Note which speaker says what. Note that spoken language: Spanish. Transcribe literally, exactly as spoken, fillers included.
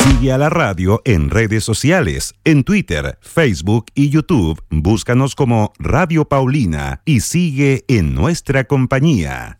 Speaker 1: Sigue a la radio en redes sociales, en Twitter, Facebook y YouTube. Búscanos como Radio Paulina y sigue en nuestra compañía.